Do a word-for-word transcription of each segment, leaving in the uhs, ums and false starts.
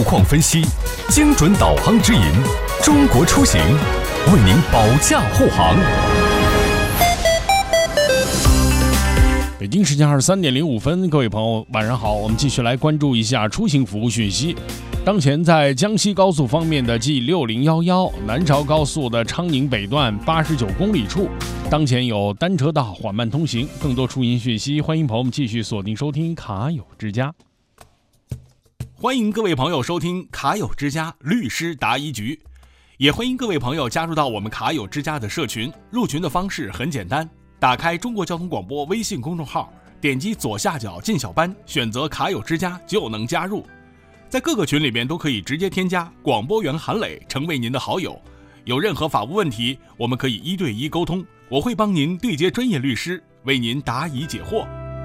况分析，精准导航指引，中国出行为您保驾护航。 北京时间二十三点零五分，各位朋友晚上好，我们继续来关注一下出行服务讯息。当前在江西高速方面的 G 六零一一 南朝高速的昌宁北段八十九公里处，当前有单车道缓慢通行。更多出行讯息，欢迎朋友们继续锁定收听卡友之家。欢迎各位朋友收听卡友之家律师答疑局，也欢迎各位朋友加入到我们卡友之家的社群。入群的方式很简单，打开中国交通广播微信公众号，点击左下角进小班，选择卡友之家就能加入。在各个群里边都可以直接添加广播员韩磊成为您的好友，有任何法务问题我们可以一对一沟通，我会帮您对接专业律师，为您答疑解惑。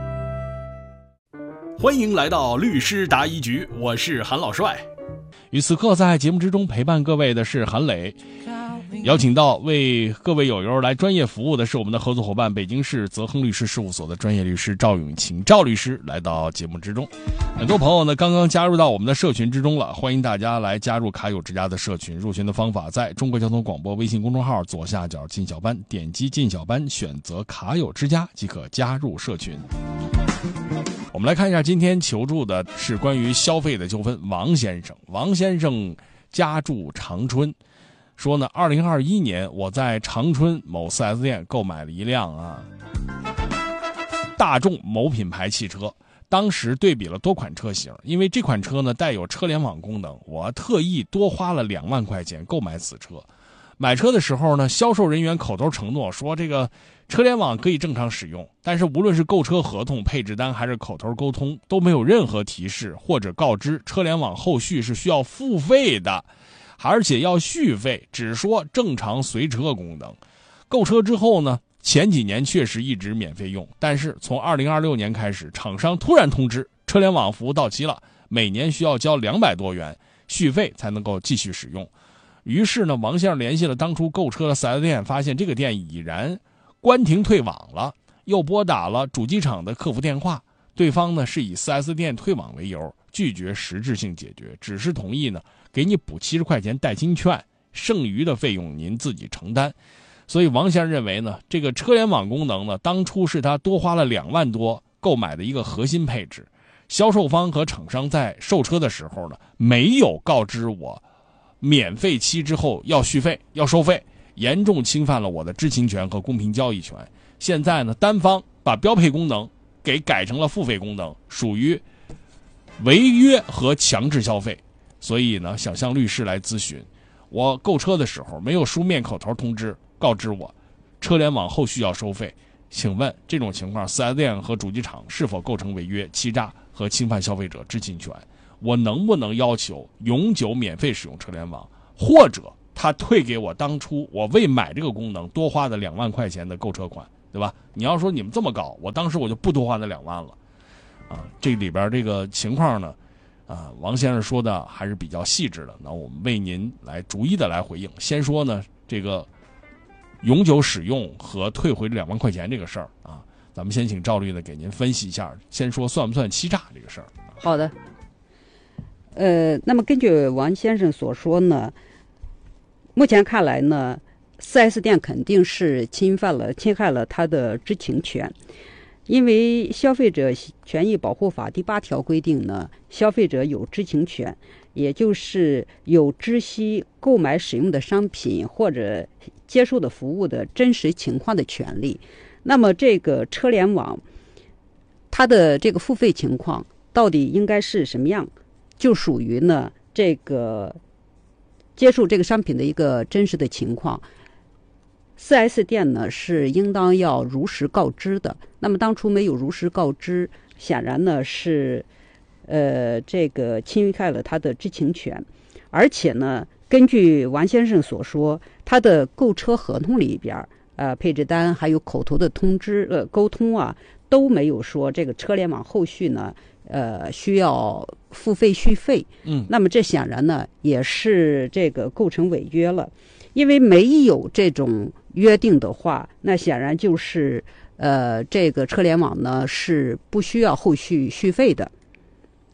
欢迎来到律师答疑局，我是韩老帅。与此刻在节目之中陪伴各位的是韩磊，邀请到为各位友友来专业服务的是我们的合作伙伴北京市泽亨律师事务所的专业律师赵永琴赵律师来到节目之中。很多朋友呢刚刚加入到我们的社群之中了，欢迎大家来加入卡友之家的社群。入群的方法在中国交通广播微信公众号左下角进小班，点击进小班选择卡友之家即可加入社群。我们来看一下今天求助的是关于消费的纠纷。王先生王先生家住长春，说呢二零二一年我在长春某 四 S 店购买了一辆啊大众某品牌汽车，当时对比了多款车型，因为这款车呢带有车联网功能，我特意多花了两万块钱购买此车。买车的时候呢，销售人员口头承诺说这个车联网可以正常使用，但是无论是购车合同、配置单还是口头沟通，都没有任何提示或者告知车联网后续是需要付费的，而且要续费，只说正常随车功能。购车之后呢，前几年确实一直免费用，但是从二零二六年开始，厂商突然通知车联网服务到期了，每年需要交两百多元续费才能够继续使用。于是呢，王先生联系了当初购车的 四 S 店，发现这个店已然关停退网了，又拨打了主机厂的客服电话，对方呢是以 四 S 店退网为由，拒绝实质性解决，只是同意呢给你补七十块钱代金券，剩余的费用您自己承担。所以王先生认为呢，这个车联网功能呢，当初是他多花了两万多购买的一个核心配置，销售方和厂商在售车的时候呢，没有告知我免费期之后要续费要收费，严重侵犯了我的知情权和公平交易权。现在呢，单方把标配功能给改成了付费功能，属于违约和强制消费。所以呢，想向律师来咨询，我购车的时候没有书面口头通知告知我车联网后续要收费，请问这种情况 四 S 店和主机厂是否构成违约、欺诈和侵犯消费者知情权？我能不能要求永久免费使用车联网，或者他退给我当初我为买这个功能多花的两万块钱的购车款，对吧？你要说你们这么搞，我当时我就不多花那两万了啊。这里边这个情况呢啊，王先生说的还是比较细致的，那我们为您来逐一的来回应。先说呢这个永久使用和退回两万块钱这个事儿啊，咱们先请赵律呢给您分析一下，先说算不算欺诈这个事儿。 好的。呃，那么根据王先生所说呢，目前看来呢 ，四 S 店肯定是侵犯了、侵害了他的知情权，因为《消费者权益保护法》第八条规定呢，消费者有知情权，也就是有知悉购买使用的商品或者接受的服务的真实情况的权利。那么这个车联网，它的这个付费情况到底应该是什么样？就属于呢这个接受这个商品的一个真实的情况， 四 S 店呢是应当要如实告知的。那么当初没有如实告知，显然呢是呃这个侵害了他的知情权。而且呢，根据王先生所说，他的购车合同里边呃配置单还有口头的通知呃沟通啊，都没有说这个车联网后续呢呃，需要付费续费， 嗯， 那么这显然呢也是这个构成违约了，因为没有这种约定的话，那显然就是呃，这个车联网呢是不需要后续续费的。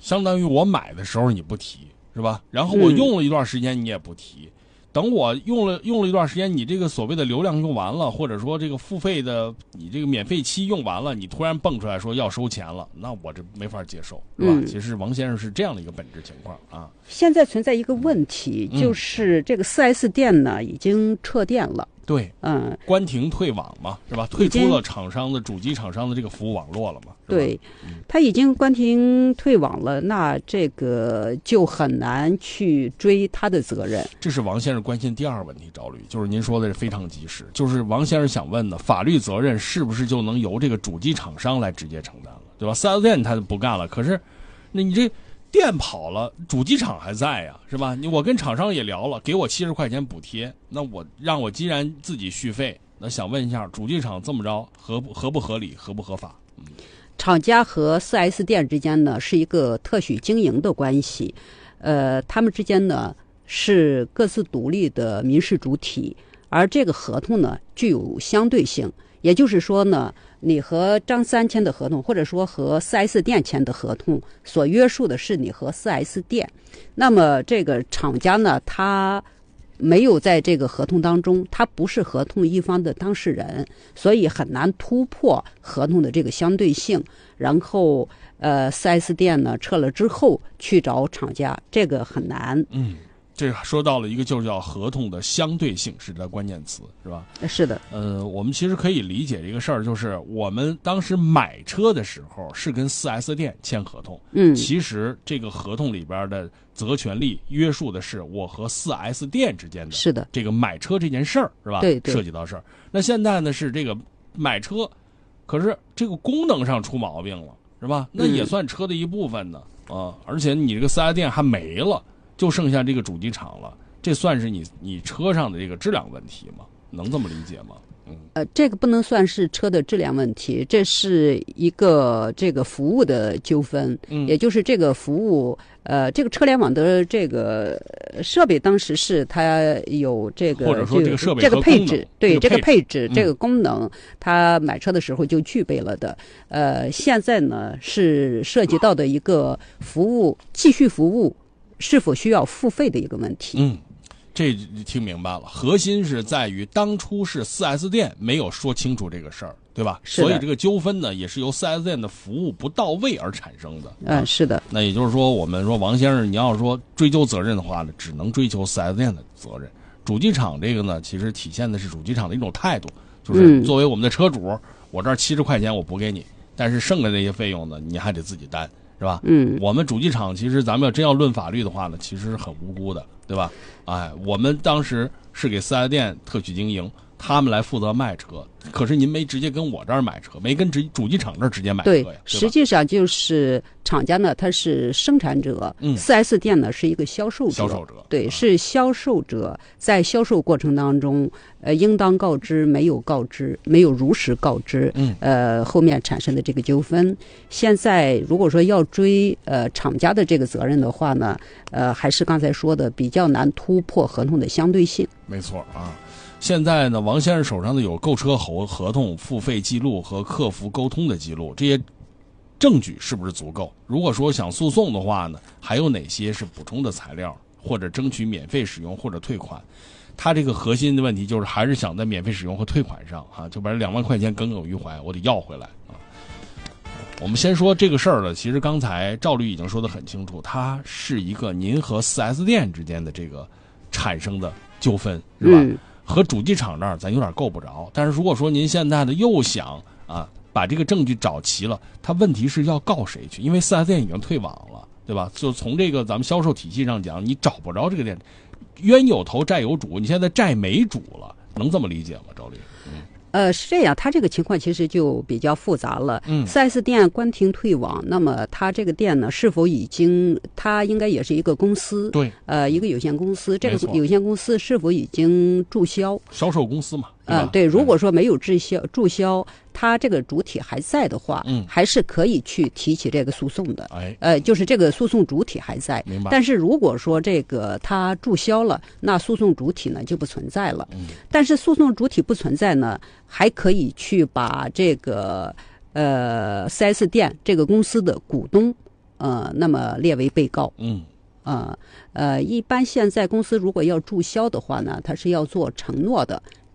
相当于我买的时候你不提是吧？然后我用了一段时间你也不提。嗯，等我用了用了一段时间，你这个所谓的流量用完了，或者说这个付费的你这个免费期用完了，你突然蹦出来说要收钱了，那我这没法接受，是吧？嗯，其实王先生是这样的一个本质情况啊。 现在存在一个问题，就是这个 四 S 店呢已经撤店了。 对， 嗯， 关停退网嘛，是吧？退出了厂商的主机厂商的这个服务网络了嘛？ 对，他已经关停退网了，那这个就很难去追他的责任。 这是王先生关心第二个问题，赵律，就是您说的是非常及时，就是王先生想问的，法律责任是不是就能由这个主机厂商来直接承担了，对吧？四 S 店他不干了，可是那你这店跑了，主机厂还在呀，是吧？你我跟厂商也聊了，给我七十块钱补贴，那我让我既然自己续费，那想问一下，主机厂这么着合不合不合理，合不合法？嗯， 厂家和 四 S 店之间呢是一个特许经营的关系，呃，他们之间呢是各自独立的民事主体，而这个合同呢具有相对性，也就是说呢，你和张三签的合同，或者说和 四 S 店签的合同，所约束的是你和 四 S 店。那么这个厂家呢，他没有在这个合同当中，他不是合同一方的当事人，所以很难突破合同的这个相对性。然后，呃 ，四 S 店呢撤了之后去找厂家，这个很难。 嗯。这说到了一个就叫合同的相对性，是它关键词，是吧？ 是的。 呃，我们其实可以理解这个事儿，就是我们当时买车的时候是跟 四 S 店签合同， 嗯， 其实这个合同里边的责权利约束的是我和 四 S 店之间的， 是的， 这个买车这件事儿，是吧？ 对对， 涉及到事儿。那现在呢是这个买车，可是这个功能上出毛病了，是吧？那也算车的一部分呢，嗯、啊，而且你这个四 S 店还没了。就剩下这个主机厂了，这算是你你车上的这个质量问题吗？能这么理解吗？嗯， 呃，这个不能算是车的质量问题，这是一个这个服务的纠纷， 嗯， 也就是这个服务，呃，这个车联网的这个设备当时是它有这个或者说这个设备这个配置，对这个配置、 嗯、 这个功能，它买车的时候就具备了的。呃，现在呢是涉及到的一个服务继续服务是否需要付费的一个问题。 嗯，这听明白了，核心是在于当初是 四 S 店没有说清楚这个事儿，对吧？所以这个纠纷呢，也是由 四 S 店的服务不到位而产生的。 嗯，是的。 那也就是说，我们说王先生，你要说追究责任的话呢，只能追求 四 S 店的责任。主机厂这个呢，其实体现的是主机厂的一种态度，就是作为我们的车主，嗯、我这儿七十块钱我补给你，但是剩下那些费用呢，你还得自己担。是吧？ 嗯， 我们主机厂其实咱们要真要论法律的话呢，其实很无辜的，对吧？哎，我们当时是给四 S 店特许经营，他们来负责卖车，可是您没直接跟我这儿买车，没跟直主机厂这儿直接买车呀？ 对，实际上就是厂家呢，它是生产者， 嗯， 四 S 店呢是一个销售者， 销售者， 对，是销售者在销售过程当中，呃，应当告知，没有告知，没有如实告知， 嗯， 呃，后面产生的这个纠纷，现在如果说要追呃厂家的这个责任的话呢，呃，还是刚才说的比较难突破合同的相对性。 没错啊。现在呢，王先生手上的有购车合合同、付费记录和客服沟通的记录，这些证据是不是足够？如果说想诉讼的话呢，还有哪些是补充的材料，或者争取免费使用或者退款？他这个核心的问题就是还是想在免费使用和退款上啊，就把这两万块钱耿耿于怀，我得要回来啊。我们先说这个事儿呢，其实刚才赵律已经说得很清楚，它是一个您和 四 S 店之间的这个产生的纠纷，是吧？ 嗯， 和主机厂那儿咱有点够不着，但是如果说您现在的又想啊把这个证据找齐了，他问题是要告谁去？因为 四 S 店已经退网了，对吧？就从这个咱们销售体系上讲，你找不着这个店，冤有头债有主，你现在债没主了，能这么理解吗？赵律？嗯。 呃，是这样，它这个情况其实就比较复杂了。 嗯 ， 四 S 店关停退网，那么它这个店呢，是否已经，它应该也是一个公司， 对， 呃，一个有限公司，这个有限公司是否已经注销？ 销售公司嘛。 嗯、呃，对，如果说没有注销，注销，它这个主体还在的话， 嗯， 还是可以去提起这个诉讼的。 哎， 呃，就是这个诉讼主体还在， 明白。 但是如果说这个它注销了，那诉讼主体呢就不存在了。 嗯， 但是诉讼主体不存在呢，还可以去把这个呃 四 S 店这个公司的股东。 呃，那么列为被告。 嗯。 啊，呃，一般现在公司如果要注销的话呢，它是要做承诺的，